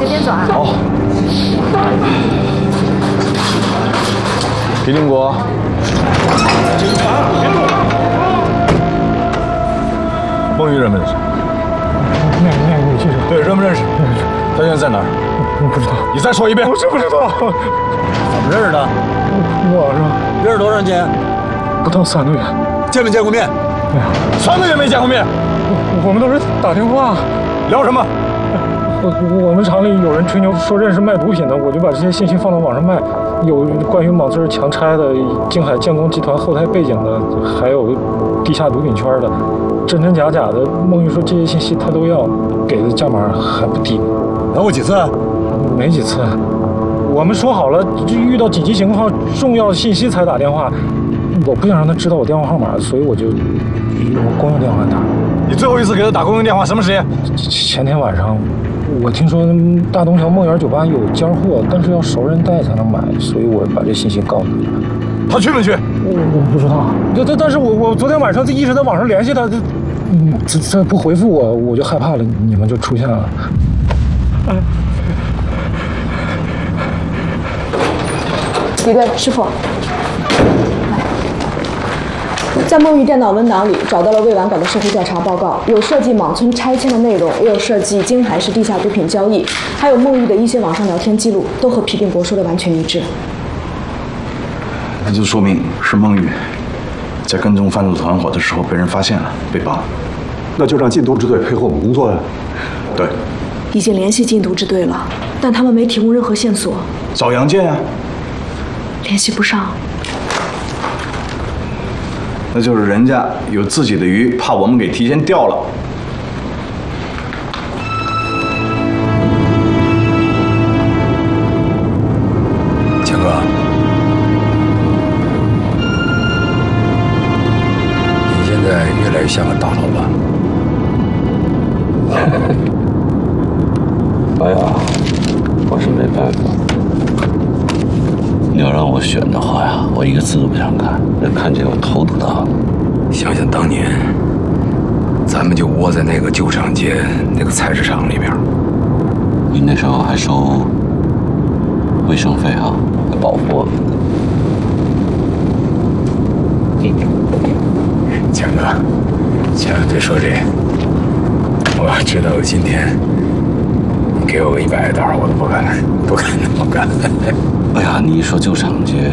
随便抓。 好。皮定国。警察，别动！孟玉认不认识？ 那个女记者。 对，认不认识？认识。他现在在哪儿？ 我不知道。 你再说一遍。 我真不知道。 怎么认识的？ 网上。 认识多长时间？ 不到3个月。 见没见过面？ 没有。 3个月没见过面。 我们都是打电话。 聊什么？ 我们厂里有人吹牛说认识卖毒品的，我就把这些信息放到网上卖。有关于锰字强拆的、京海建工集团后台背景的，还有地下毒品圈的，真真假假的。孟玉说这些信息他都要，给的价码还不低。 来过几次？ 没几次。我们说好了，遇到紧急情况、重要信息才打电话。我不想让他知道我电话号码，所以我就用公用电话打。 你最后一次给他打公用电话什么时间？ 前天晚上。我听说大东桥梦园酒吧有尖货，但是要熟人带才能买，所以我把这信息告诉他。 他去没去？ 我不知道。但是我昨天晚上一直在网上联系他，他不回复我，我就害怕了，你们就出现了。 李队，师傅。在孟玉电脑文档里找到了未完稿的社会调查报告，有涉及锰村拆迁的内容，也有涉及京海市地下毒品交易，还有孟玉的一些网上聊天记录，都和皮定国说的完全一致。 那就说明是孟玉在跟踪贩毒团伙的时候被人发现了，被绑了。 那就让禁毒支队配合我们工作呀。 对， 已经联系禁毒支队了，但他们没提供任何线索。 找杨建啊， 联系不上。 那就是人家有自己的鱼，怕我们给提前钓了。 强哥，你现在越来越像个大老板。 哎呀，我是没办法。你要让我选的话呀，我一个字都不想看，看见我头都大了。 想想当年，咱们就窝在那个旧厂街那个菜市场里边， 你那时候还收卫生费啊，还保护我们。 强哥，千万别说这。我知道有今天，你给我个100刀，我都不敢那么干。 哎呀，你一说旧厂街，